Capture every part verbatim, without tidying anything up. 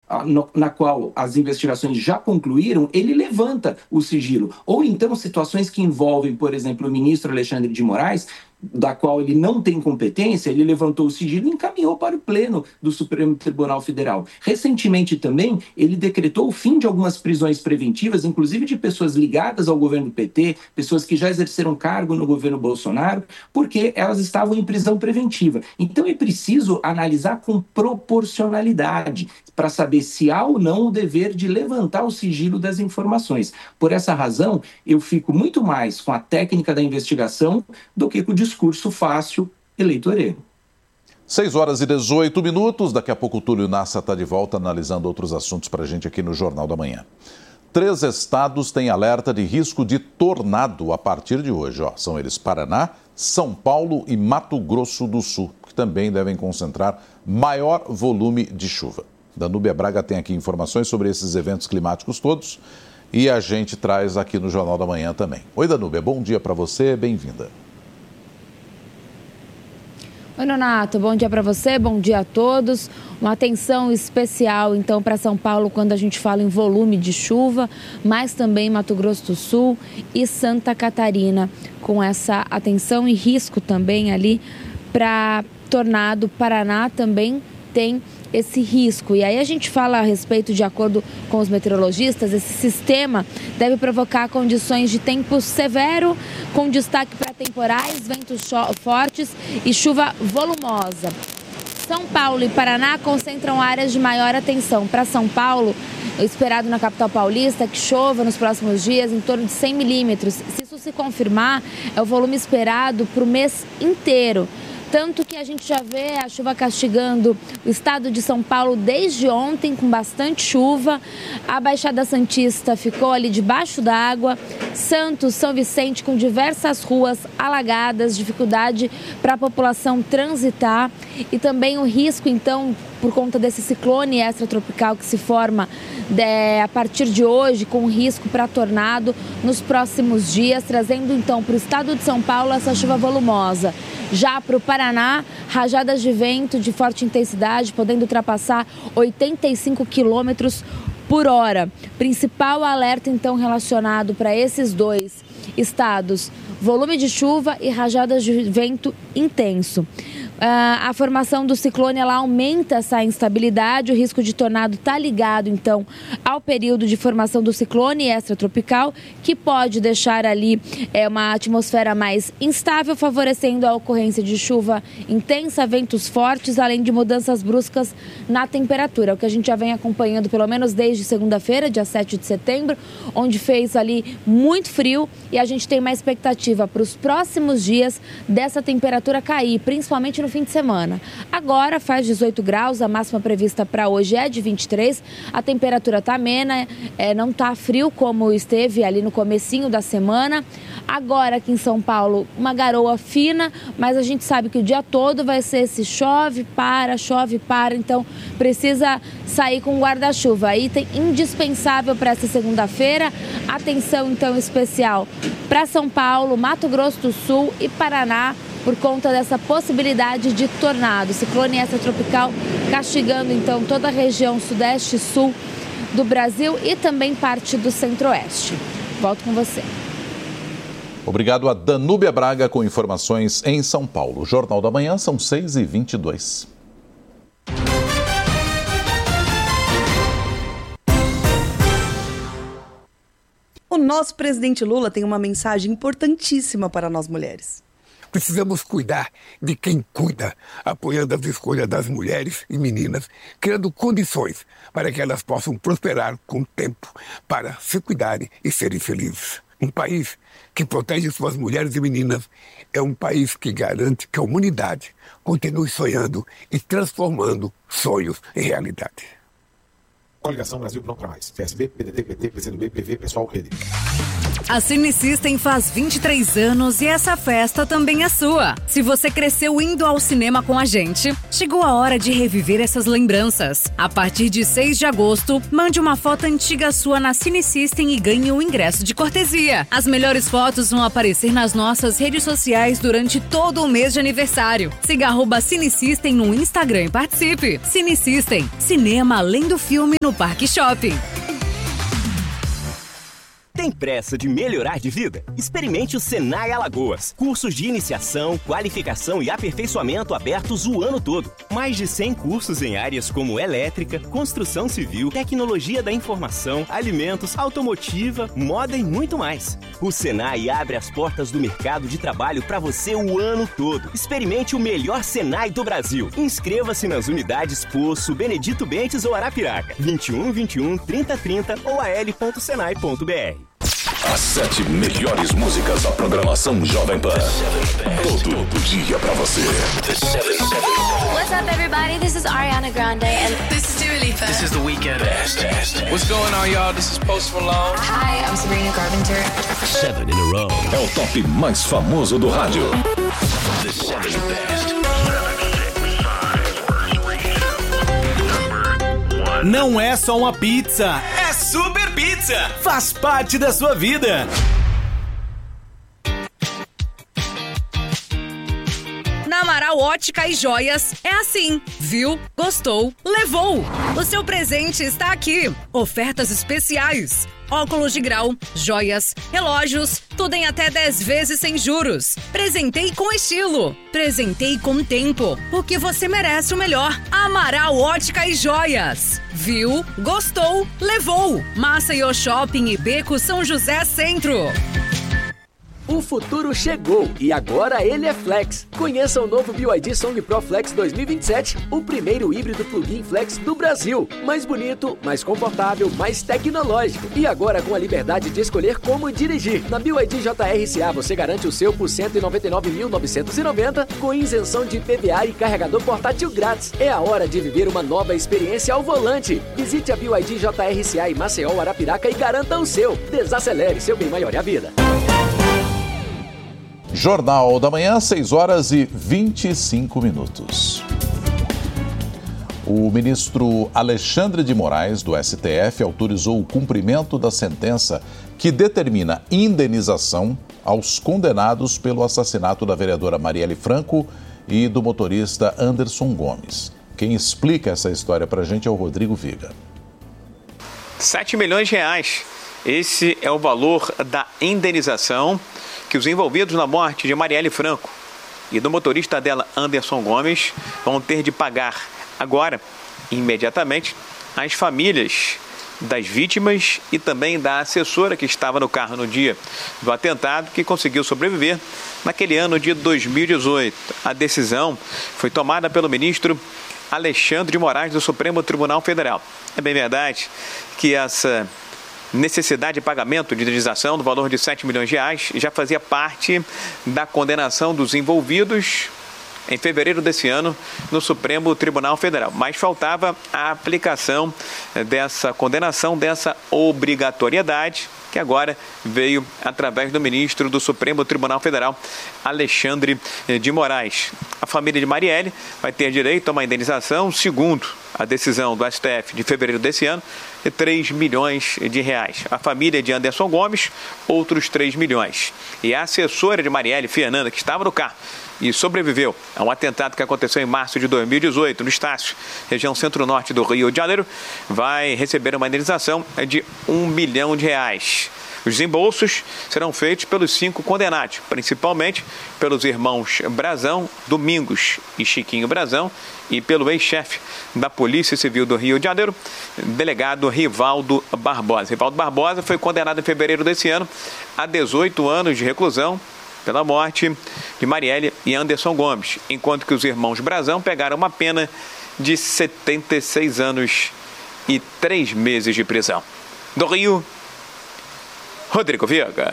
na qual as investigações já concluíram, ele levanta o sigilo. Ou então situações que envolvem, por exemplo, o ministro Alexandre de Moraes, da qual ele não tem competência, ele levantou o sigilo e encaminhou para o Pleno do Supremo Tribunal Federal. Recentemente também, ele decretou o fim de algumas prisões preventivas, inclusive de pessoas ligadas ao governo P T, pessoas que já exerceram cargo no governo Bolsonaro, porque elas estavam em prisão preventiva. Então é preciso analisar com proporcionalidade, para saber se há ou não o dever de levantar o sigilo das informações. Por essa razão, eu fico muito mais com a técnica da investigação do que com o discurso fácil eleitoreiro. seis horas e dezoito minutos. Daqui a pouco o Túlio Nassa está de volta analisando outros assuntos para a gente aqui no Jornal da Manhã. Três estados têm alerta de risco de tornado a partir de hoje. Ó. São eles Paraná, São Paulo e Mato Grosso do Sul, que também devem concentrar maior volume de chuva. Danúbia Braga tem aqui informações sobre esses eventos climáticos todos e a gente traz aqui no Jornal da Manhã também. Oi, Danúbia, bom dia para você, bem-vinda. Oi, Nonato, bom dia para você, bom dia a todos. Uma atenção especial, então, para São Paulo quando a gente fala em volume de chuva, mas também Mato Grosso do Sul e Santa Catarina, com essa atenção e risco também ali para tornado. Paraná também tem esse risco. E aí a gente fala a respeito, de acordo com os meteorologistas, esse sistema deve provocar condições de tempo severo, com destaque para temporais, ventos fortes e chuva volumosa. São Paulo e Paraná concentram áreas de maior atenção. Para São Paulo, o esperado na capital paulista é que chova nos próximos dias em torno de cem milímetros. Se isso se confirmar, é o volume esperado para o mês inteiro. Tanto que a gente já vê a chuva castigando o estado de São Paulo desde ontem, com bastante chuva. A Baixada Santista ficou ali debaixo d'água. Santos, São Vicente, com diversas ruas alagadas, dificuldade para a população transitar. E também o risco, então, por conta desse ciclone extratropical que se forma de, a partir de hoje, com risco para tornado nos próximos dias, trazendo então para o estado de São Paulo essa chuva volumosa. Já para o Paraná, rajadas de vento de forte intensidade, podendo ultrapassar oitenta e cinco quilômetros por hora. Principal alerta, então, relacionado para esses dois estados: volume de chuva e rajadas de vento intenso. Uh, a formação do ciclone, ela aumenta essa instabilidade. O risco de tornado está ligado, então, ao período de formação do ciclone extratropical, que pode deixar ali é, uma atmosfera mais instável, favorecendo a ocorrência de chuva intensa, ventos fortes, além de mudanças bruscas na temperatura. O que a gente já vem acompanhando, pelo menos desde segunda-feira, dia sete de setembro, onde fez ali muito frio, e a gente tem uma expectativa para os próximos dias dessa temperatura cair, principalmente no fim de semana. Agora faz dezoito graus, a máxima prevista para hoje é de vinte e três, a temperatura está amena, é, não está frio como esteve ali no comecinho da semana. Agora aqui em São Paulo, uma garoa fina, mas a gente sabe que o dia todo vai ser esse chove, para, chove, para, então precisa sair com guarda-chuva. Item indispensável para essa segunda-feira. Atenção então especial para São Paulo, Mato Grosso do Sul e Paraná, por conta dessa possibilidade de tornado. Ciclone extratropical castigando então toda a região sudeste e sul do Brasil e também parte do centro-oeste. Volto com você. Obrigado a Danúbia Braga com informações em São Paulo. Jornal da Manhã, são seis e vinte e dois. O nosso presidente Lula tem uma mensagem importantíssima para nós mulheres. Precisamos cuidar de quem cuida, apoiando as escolhas das mulheres e meninas, criando condições para que elas possam prosperar com o tempo, para se cuidarem e serem felizes. Um país que protege suas mulheres e meninas é um país que garante que a humanidade continue sonhando e transformando sonhos em realidade. Coligação Brasil Pronto para Mais. P S B, P D T, P T, P C do B, P V, Pessoal, Rede. A Cine System faz vinte e três anos e essa festa também é sua. Se você cresceu indo ao cinema com a gente, chegou a hora de reviver essas lembranças. A partir de seis de agosto, mande uma foto antiga sua na Cine System e ganhe um ingresso de cortesia. As melhores fotos vão aparecer nas nossas redes sociais durante todo o mês de aniversário. Siga arroba Cine System no Instagram e participe. Cine System, cinema além do filme no Parque Shopping. Tem pressa de melhorar de vida? Experimente o Senai Alagoas. Cursos de iniciação, qualificação e aperfeiçoamento abertos o ano todo. Mais de cem cursos em áreas como elétrica, construção civil, tecnologia da informação, alimentos, automotiva, moda e muito mais. O Senai abre as portas do mercado de trabalho para você o ano todo. Experimente o melhor Senai do Brasil. Inscreva-se nas unidades Poço, Benedito Bentes ou Arapiraca. vinte e um, vinte e um, trinta, trinta ou a l ponto senai ponto b r. As sete melhores músicas da programação Jovem Pan. Todo dia pra você. What's up, everybody? This is Ariana Grande and this is Dua Lipa. This is The Weeknd. What's going on, y'all? This is Post Malone. Hi, I'm Sabrina Carpenter. Seven in a row. É o top mais famoso do rádio. The Seven Best. Não é só uma pizza, é Super Pizza. Faz parte da sua vida. Na Amaral Ótica e Joias é assim. Viu? Gostou? Levou! O seu presente está aqui. Ofertas especiais. Óculos de grau, joias, relógios, tudo em até dez vezes sem juros. Presentei com estilo. Presentei com tempo. Porque você merece o melhor. Amaral Ótica e Joias. Viu? Gostou? Levou! Maceió Shopping e Beco São José Centro. O futuro chegou e agora ele é Flex. Conheça o novo B Y D Song Pro Flex dois mil e vinte e sete, o primeiro híbrido plug-in Flex do Brasil. Mais bonito, mais confortável, mais tecnológico. E agora com a liberdade de escolher como dirigir. Na B Y D J R C A você garante o seu por cento e noventa e nove mil novecentos e noventa com isenção de I P V A e carregador portátil grátis. É a hora de viver uma nova experiência ao volante. Visite a B Y D J R C A em Maceió, Arapiraca e garanta o seu. Desacelere, seu bem maior é a vida. Jornal da Manhã, seis horas e vinte e cinco minutos. O ministro Alexandre de Moraes, do S T F, autorizou o cumprimento da sentença que determina indenização aos condenados pelo assassinato da vereadora Marielle Franco e do motorista Anderson Gomes. Quem explica essa história para a gente é o Rodrigo Viga. sete milhões de reais. Esse é o valor da indenização que os envolvidos na morte de Marielle Franco e do motorista dela, Anderson Gomes, vão ter de pagar agora, imediatamente, às famílias das vítimas e também da assessora que estava no carro no dia do atentado, que conseguiu sobreviver naquele ano de dois mil e dezoito. A decisão foi tomada pelo ministro Alexandre de Moraes, do Supremo Tribunal Federal. É bem verdade que essa necessidade de pagamento de indenização do valor de sete milhões de reais já fazia parte da condenação dos envolvidos em fevereiro desse ano no Supremo Tribunal Federal. Mas faltava a aplicação dessa condenação, dessa obrigatoriedade, que agora veio através do ministro do Supremo Tribunal Federal, Alexandre de Moraes. A família de Marielle vai ter direito a uma indenização, segundo a decisão do S T F de fevereiro desse ano, de três milhões de reais. A família de Anderson Gomes, outros três milhões. E a assessora de Marielle, Fernanda, que estava no carro e sobreviveu a um atentado que aconteceu em março de dois mil e dezoito, no Estácio, região centro-norte do Rio de Janeiro, vai receber uma indenização de um milhão de reais. Os desembolsos serão feitos pelos cinco condenados, principalmente pelos irmãos Brazão, Domingos e Chiquinho Brazão, e pelo ex-chefe da Polícia Civil do Rio de Janeiro, delegado Rivaldo Barbosa. Rivaldo Barbosa foi condenado em fevereiro desse ano a dezoito anos de reclusão pela morte de Marielle e Anderson Gomes, enquanto que os irmãos Brazão pegaram uma pena de setenta e seis anos e três meses de prisão. Do Rio, Rodrigo Viga.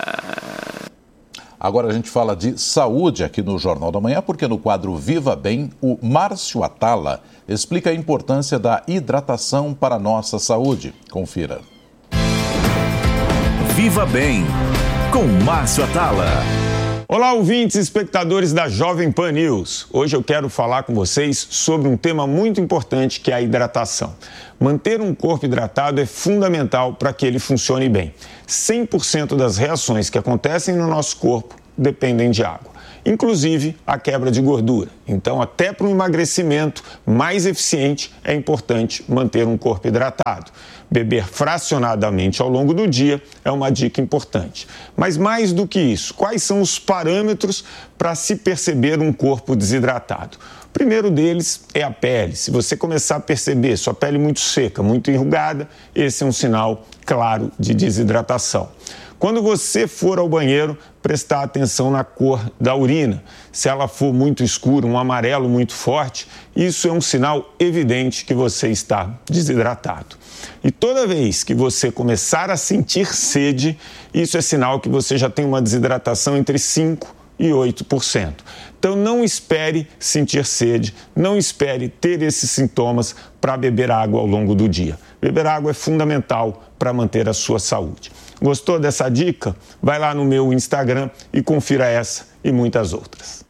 Agora a gente fala de saúde aqui no Jornal da Manhã, porque no quadro Viva Bem, o Márcio Atala explica a importância da hidratação para a nossa saúde. Confira. Viva Bem, com Márcio Atala. Olá, ouvintes e espectadores da Jovem Pan News. Hoje eu quero falar com vocês sobre um tema muito importante, que é a hidratação. Manter um corpo hidratado é fundamental para que ele funcione bem. cem por cento das reações que acontecem no nosso corpo dependem de água, inclusive a quebra de gordura. Então, até para um emagrecimento mais eficiente, é importante manter um corpo hidratado. Beber fracionadamente ao longo do dia é uma dica importante. Mas mais do que isso, quais são os parâmetros para se perceber um corpo desidratado? O primeiro deles é a pele. Se você começar a perceber sua pele muito seca, muito enrugada, esse é um sinal claro de desidratação. Quando você for ao banheiro, prestar atenção na cor da urina. Se ela for muito escura, um amarelo muito forte, isso é um sinal evidente que você está desidratado. E toda vez que você começar a sentir sede, isso é sinal que você já tem uma desidratação entre cinco por cento e oito por cento. Então não espere sentir sede, não espere ter esses sintomas para beber água ao longo do dia. Beber água é fundamental para manter a sua saúde. Gostou dessa dica? Vai lá no meu Instagram e confira essa e muitas outras.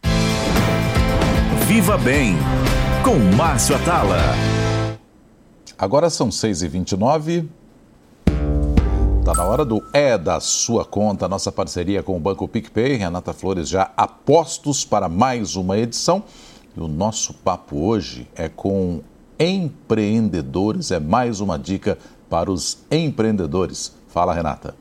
Viva Bem, com Márcio Atala. Agora são seis e vinte e nove. Está na hora do É da Sua Conta, nossa parceria com o Banco PicPay. Renata Flores já a postos para mais uma edição. E o nosso papo hoje é com empreendedores, é mais uma dica para os empreendedores. Fala, Renata.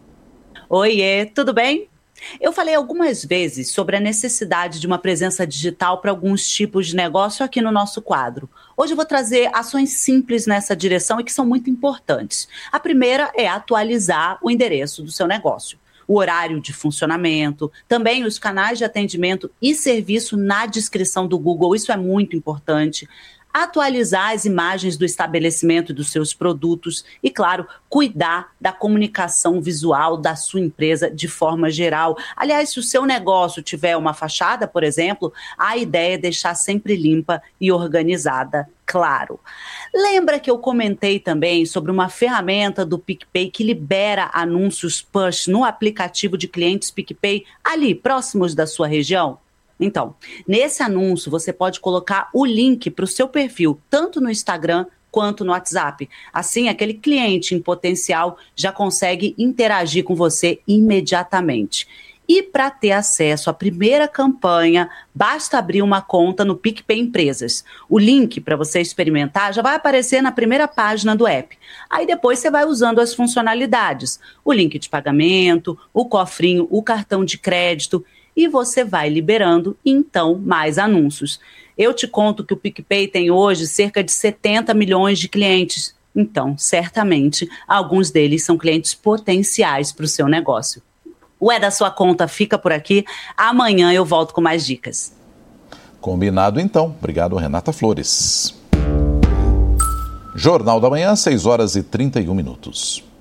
Oiê, tudo bem? Eu falei algumas vezes sobre a necessidade de uma presença digital para alguns tipos de negócio aqui no nosso quadro. Hoje eu vou trazer ações simples nessa direção e que são muito importantes. A primeira é atualizar o endereço do seu negócio, o horário de funcionamento, também os canais de atendimento e serviço na descrição do Google, isso é muito importante. Atualizar as imagens do estabelecimento e dos seus produtos e, claro, cuidar da comunicação visual da sua empresa de forma geral. Aliás, se o seu negócio tiver uma fachada, por exemplo, a ideia é deixar sempre limpa e organizada, claro. Lembra que eu comentei também sobre uma ferramenta do PicPay que libera anúncios push no aplicativo de clientes PicPay ali, próximos da sua região? Então, nesse anúncio você pode colocar o link para o seu perfil, tanto no Instagram quanto no WhatsApp. Assim, aquele cliente em potencial já consegue interagir com você imediatamente. E para ter acesso à primeira campanha, basta abrir uma conta no PicPay Empresas. O link para você experimentar já vai aparecer na primeira página do app. Aí depois você vai usando as funcionalidades, o link de pagamento, o cofrinho, o cartão de crédito, e você vai liberando, então, mais anúncios. Eu te conto que o PicPay tem hoje cerca de setenta milhões de clientes. Então, certamente, alguns deles são clientes potenciais para o seu negócio. O É da Sua Conta fica por aqui. Amanhã eu volto com mais dicas. Combinado, então. Obrigado, Renata Flores. Jornal da Manhã, seis horas e trinta e um minutos.